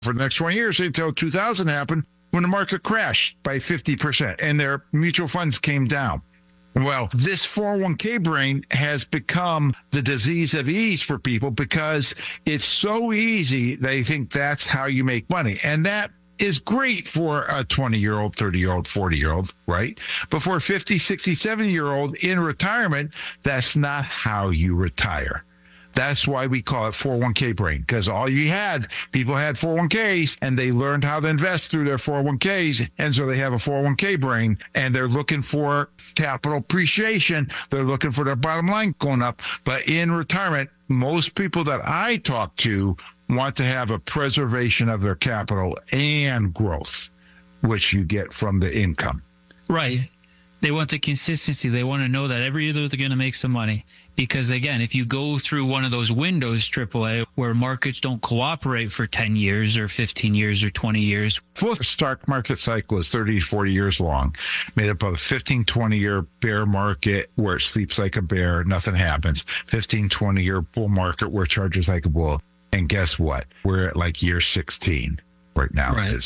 for the next 20 years until 2000 happened when the market crashed by 50% and their mutual funds came down. Well, this 401k brain has become the disease of ease for people because it's so easy. They think that's how you make money. And that is great for a 20-year-old, 30-year-old, 40-year-old, right? But for a 50, 60, 70-year-old in retirement, that's not how you retire. That's why we call it 401k brain, because people had 401ks and they learned how to invest through their 401ks. And so they have a 401k brain and they're looking for capital appreciation. They're looking for their bottom line going up. But in retirement, most people that I talk to want to have a preservation of their capital and growth, which you get from the income. Right. They want the consistency. They want to know that every year they're going to make some money. Because, again, if you go through one of those windows, AAA, where markets don't cooperate for 10 years or 15 years or 20 years. Full stock market cycle is 30 to 40 years long, made up of a 15, 20-year bear market where it sleeps like a bear, nothing happens. 15, 20-year bull market where it charges like a bull. And guess what? We're at like year 16 right now. Right.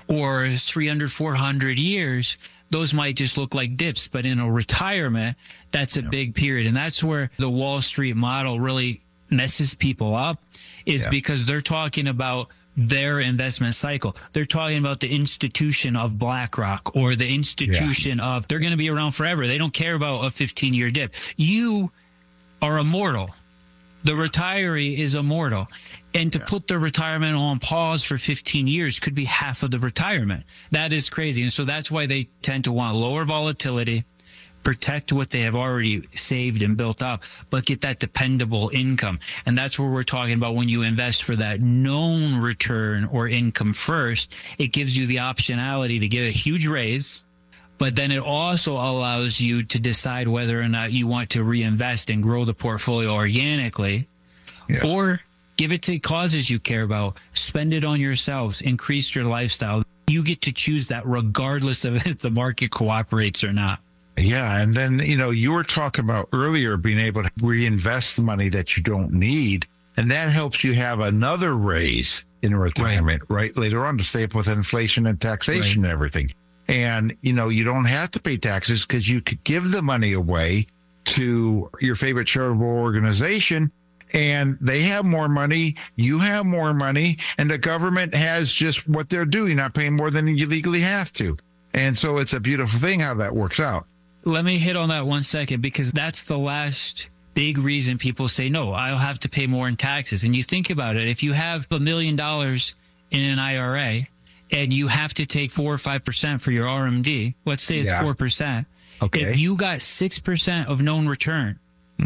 Or 300, 400 years. Those might just look like dips, but in a retirement, that's a big period. And that's where the Wall Street model really messes people up, is because they're talking about their investment cycle. They're talking about the institution of BlackRock or the institution of they're going to be around forever. They don't care about a 15-year dip. You are immortal. The retiree is immortal. And to put the retirement on pause for 15 years could be half of the retirement. That is crazy. And so that's why they tend to want lower volatility, protect what they have already saved and built up, but get that dependable income. And that's where we're talking about when you invest for that known return or income first, it gives you the optionality to get a huge raise. But then it also allows you to decide whether or not you want to reinvest and grow the portfolio organically or give it to causes you care about, spend it on yourselves, increase your lifestyle. You get to choose that regardless of if the market cooperates or not. Yeah. And then, you were talking about earlier being able to reinvest the money that you don't need. And that helps you have another raise in retirement, right? Later on to stay up with inflation and taxation and everything. And, you don't have to pay taxes because you could give the money away to your favorite charitable organization and they have more money, you have more money, and the government has just what they're doing, not paying more than you legally have to. And so it's a beautiful thing how that works out. Let me hit on that 1 second, because that's the last big reason people say, no, I'll have to pay more in taxes. And you think about it, if you have $1 million in an IRA and you have to take 4 or 5% for your RMD, let's say it's 4%. Okay. If you got 6% of known return,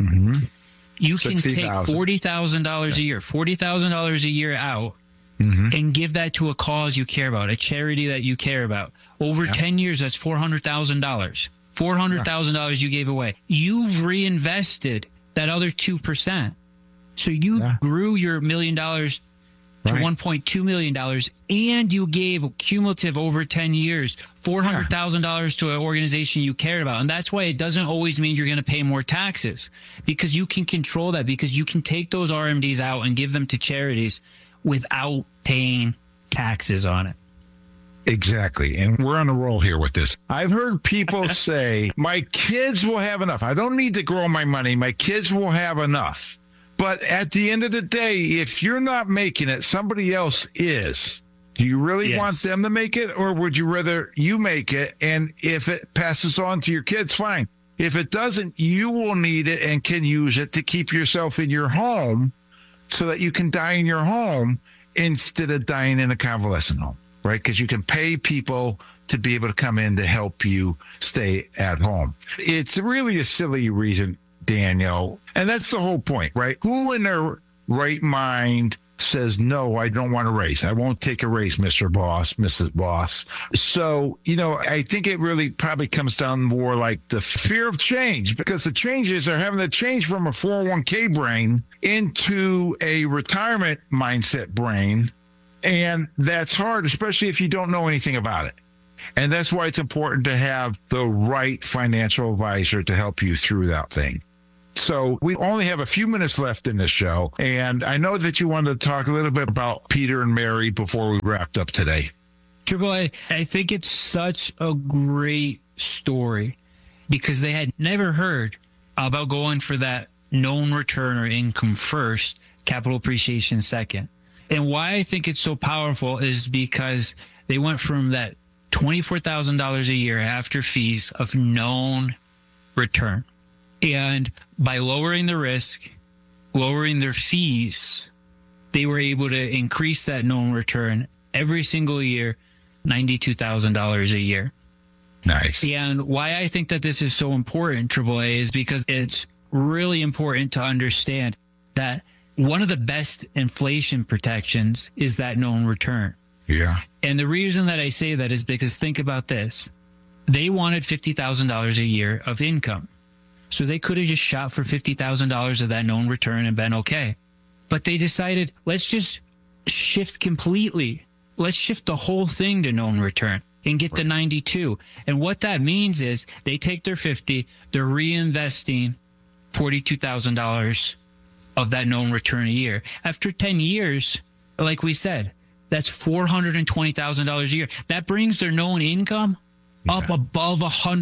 you can take $40,000 a year, $40,000 a year out and give that to a cause you care about, a charity that you care about. Over 10 years, that's $400,000. $400,000 you gave away. You've reinvested that other 2%. So you grew your $1 million to $1.2 million, and you gave cumulative over 10 years, $400,000 to an organization you cared about. And that's why it doesn't always mean you're going to pay more taxes, because you can control that, because you can take those RMDs out and give them to charities without paying taxes on it. Exactly. And we're on a roll here with this. I've heard people say, my kids will have enough. I don't need to grow my money. My kids will have enough. But at the end of the day, if you're not making it, somebody else is. Do you really want them to make it, or would you rather you make it? And if it passes on to your kids, fine. If it doesn't, you will need it and can use it to keep yourself in your home so that you can die in your home instead of dying in a convalescent home, right? Because you can pay people to be able to come in to help you stay at home. It's really a silly reason, Daniel. And that's the whole point, right? Who in their right mind says, no, I don't want to raise. I won't take a raise, Mr. Boss, Mrs. Boss. So, I think it really probably comes down more like the fear of change, because the changes are having to change from a 401k brain into a retirement mindset brain. And that's hard, especially if you don't know anything about it. And that's why it's important to have the right financial advisor to help you through that thing. So we only have a few minutes left in this show. And I know that you wanted to talk a little bit about Peter and Mary before we wrapped up today. Triple A, I think it's such a great story because they had never heard about going for that known return or income first, capital appreciation second. And why I think it's so powerful is because they went from that $24,000 a year after fees of known return. And by lowering the risk, lowering their fees, they were able to increase that known return every single year, $92,000 a year. Nice. And why I think that this is so important, AAA, is because it's really important to understand that one of the best inflation protections is that known return. Yeah. And the reason that I say that is because think about this. They wanted $50,000 a year of income. So they could have just shot for $50,000 of that known return and been okay. But they decided, let's just shift completely. Let's shift the whole thing to known return and get to 92. And what that means is they take their 50, they're reinvesting $42,000 of that known return a year. After 10 years, like we said, that's $420,000 a year. That brings their known income up above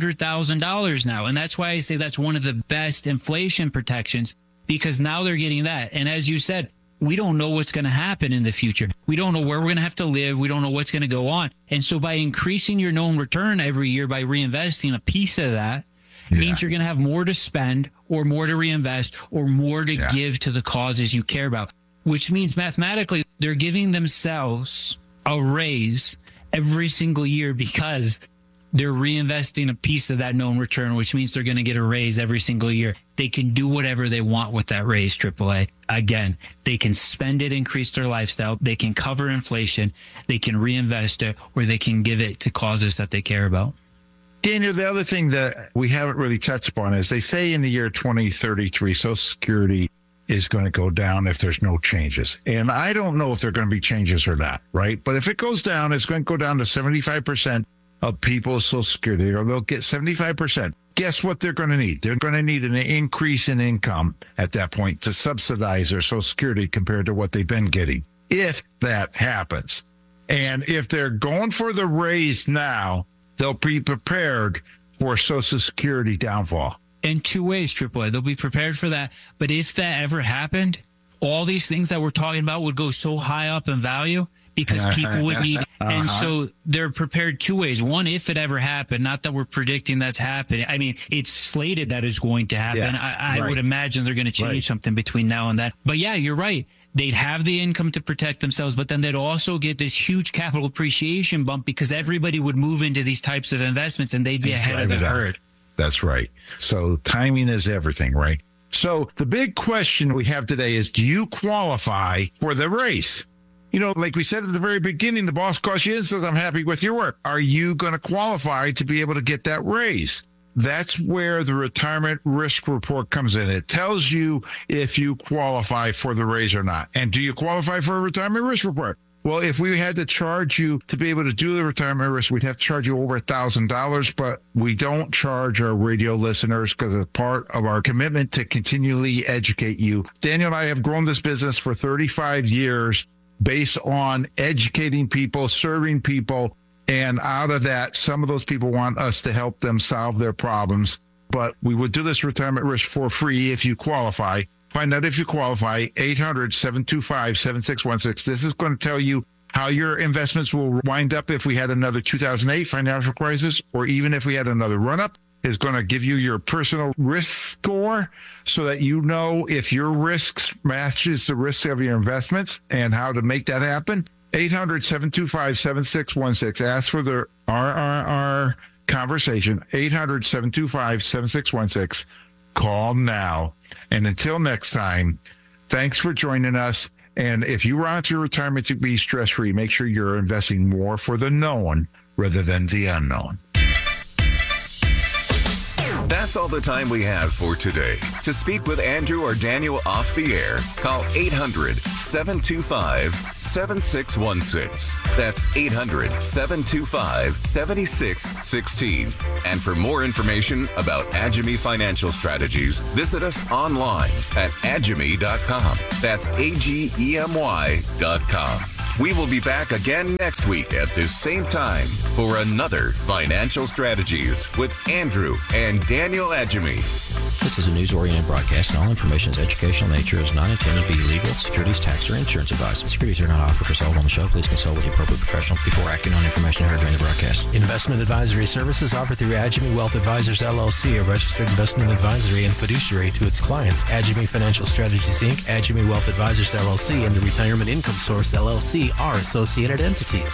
$100,000 now. And that's why I say that's one of the best inflation protections, because now they're getting that. And as you said, we don't know what's going to happen in the future. We don't know where we're going to have to live. We don't know what's going to go on. And so by increasing your known return every year, by reinvesting a piece of that, means you're going to have more to spend or more to reinvest or more to give to the causes you care about, which means mathematically they're giving themselves a raise every single year because they're reinvesting a piece of that known return, which means they're going to get a raise every single year. They can do whatever they want with that raise, AAA. Again, they can spend it, increase their lifestyle. They can cover inflation. They can reinvest it, or they can give it to causes that they care about. Daniel, the other thing that we haven't really touched upon is they say in the year 2033, Social Security is going to go down if there's no changes. And I don't know if there are going to be changes or not, right? But if it goes down, it's going to go down to 75% of people's Social Security, or they'll get 75%. Guess what they're going to need? They're going to need an increase in income at that point to subsidize their Social Security compared to what they've been getting, if that happens. And if they're going for the raise now, they'll be prepared for Social Security downfall. In two ways, AAA. They'll be prepared for that. But if that ever happened, all these things that we're talking about would go so high up in value because people would need. And so they're prepared two ways. One, if it ever happened, not that we're predicting that's happening. I mean, it's slated that is going to happen. I would imagine they're going to change something between now and then. But yeah, you're right. They'd have the income to protect themselves, but then they'd also get this huge capital appreciation bump because everybody would move into these types of investments and they'd be ahead of the herd. That's right. So timing is everything, right? So the big question we have today is, do you qualify for the race? You know, like we said at the very beginning, the boss calls you in and says, I'm happy with your work. Are you going to qualify to be able to get that raise? That's where the retirement risk report comes in. It tells you if you qualify for the raise or not. And do you qualify for a retirement risk report? Well, if we had to charge you to be able to do the retirement risk, we'd have to charge you over $1,000, but we don't charge our radio listeners because it's part of our commitment to continually educate you. Daniel and I have grown this business for 35 years based on educating people, serving people. And out of that, some of those people want us to help them solve their problems. But we would do this retirement risk for free if you qualify. Find out if you qualify, 800-725-7616. This is going to tell you how your investments will wind up if we had another 2008 financial crisis, or even if we had another run-up. It's going to give you your personal risk score so that you know if your risks matches the risk of your investments and how to make that happen. 800-725-7616. Ask for the RRR conversation, 800-725-7616. Call now. And until next time, thanks for joining us. And if you want your retirement to be stress-free, make sure you're investing more for the known rather than the unknown. That's all the time we have for today. To speak with Andrew or Daniel off the air, call 800-725-7616. That's 800-725-7616. And for more information about Agemi Financial Strategies, visit us online at agemi.com. That's AGEMY.com. We will be back again next week at this same time for another Financial Strategies with Andrew and Daniel Agemi. This is a news-oriented broadcast, and all information is educational nature, is not intended to be legal, securities, tax, or insurance advice. Securities are not offered or sold on the show. Please consult with the appropriate professional before acting on information heard during the broadcast. Investment advisory services offered through Agemi Wealth Advisors, LLC, a registered investment advisory and fiduciary to its clients. Agemi Financial Strategies, Inc., Agemi Wealth Advisors, LLC, and the Retirement Income Source, LLC, are associated entities.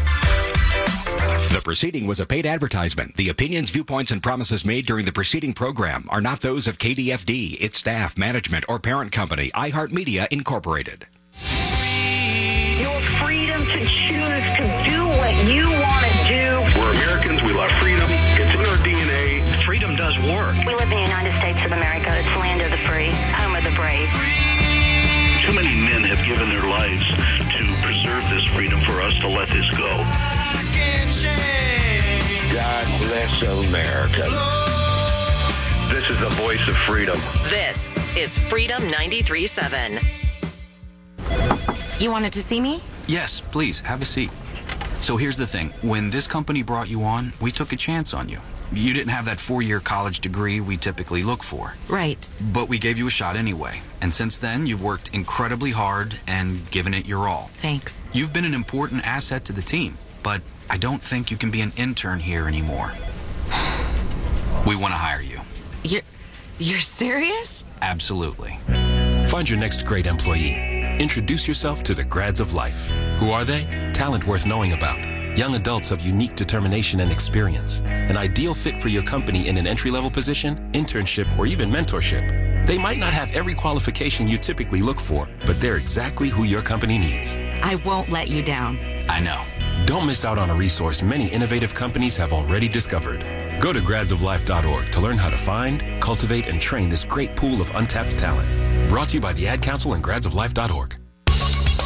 The proceeding was a paid advertisement. The opinions, viewpoints, and promises made during the preceding program are not those of KDFD, its staff, management, or parent company, iHeartMedia, Incorporated. Your freedom to choose to do what you want to do. We're Americans. We love freedom. It's in our DNA. Freedom does work. We live in the United States of America. It's the land of the free, home of the brave. Too many men have given their lives to preserve this freedom for us to let this go. God bless America. This is the voice of freedom. This is Freedom 93.7. You wanted to see me? Yes, please, have a seat. So here's the thing. When this company brought you on, we took a chance on you. You didn't have that 4-year college degree we typically look for. Right. But we gave you a shot anyway. And since then, you've worked incredibly hard and given it your all. Thanks. You've been an important asset to the team, but I don't think you can be an intern here anymore. We want to hire you. You're serious? Absolutely. Find your next great employee. Introduce yourself to the Grads of Life. Who are they? Talent worth knowing about. Young adults of unique determination and experience. An ideal fit for your company in an entry-level position, internship, or even mentorship. They might not have every qualification you typically look for, but they're exactly who your company needs. I won't let you down. I know. Don't miss out on a resource many innovative companies have already discovered. Go to gradsoflife.org to learn how to find, cultivate, and train this great pool of untapped talent. Brought to you by the Ad Council and gradsoflife.org.